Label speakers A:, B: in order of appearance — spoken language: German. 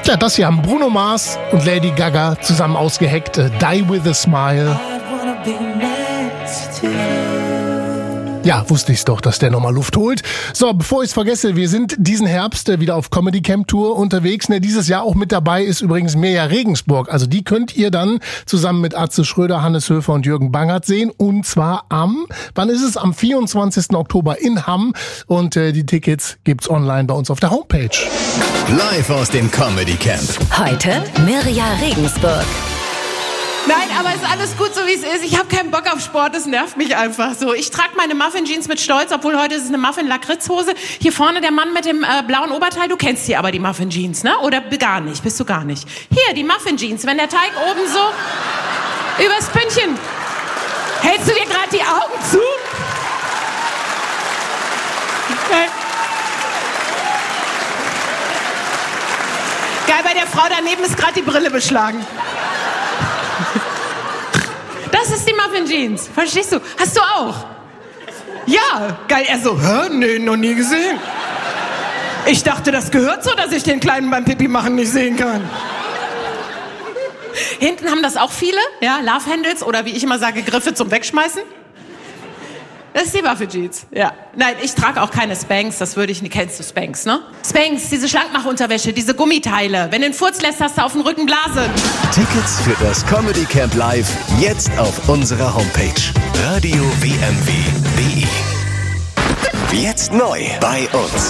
A: Tja, das hier haben Bruno Mars und Lady Gaga zusammen ausgeheckt. Die with a Smile. Ja, wusste ich's doch, dass der nochmal Luft holt. So, bevor ich's vergesse, wir sind diesen Herbst wieder auf Comedy Camp Tour unterwegs. Dieses Jahr auch mit dabei ist übrigens Mirja Regensburg. Also die könnt ihr dann zusammen mit Atze Schröder, Hannes Höfer und Jürgen Bangert sehen. Und zwar wann ist es? Am 24. Oktober in Hamm. Und die Tickets gibt's online bei uns auf der Homepage.
B: Live aus dem Comedy Camp.
C: Heute Mirja Regensburg.
D: Nein, aber ist alles gut, so wie es ist. Ich habe keinen Bock auf Sport, das nervt mich einfach so. Ich trage meine Muffin-Jeans mit Stolz, obwohl heute ist es eine Muffin-Lakritz-Hose. Hier vorne der Mann mit dem blauen Oberteil, du kennst hier aber die Muffin-Jeans, ne? Oder gar nicht, bist du gar nicht. Hier, die Muffin-Jeans, wenn der Teig oben so übers Pünktchen. Hältst du dir gerade die Augen zu? Geil, bei der Frau daneben ist gerade die Brille beschlagen. Das ist die Muffin Jeans. Verstehst du? Hast du auch? Ja. Geil. Er so, hä? Nee, noch nie gesehen. Ich dachte, das gehört so, dass ich den Kleinen beim Pipi machen nicht sehen kann. Hinten haben das auch viele, ja, Love Handles oder wie ich immer sage, Griffe zum Wegschmeißen. Das ist die Muffin Jeans, ja. Nein, ich trage auch keine Spanx, das würde ich nicht. Kennst du Spanx, ne? Spanx, diese Schlankmachunterwäsche, diese Gummiteile. Wenn du den Furz lässt, hast du auf dem Rücken Blasen.
B: Tickets für das Comedy Camp Live jetzt auf unserer Homepage radiowmw.de. Jetzt neu bei uns.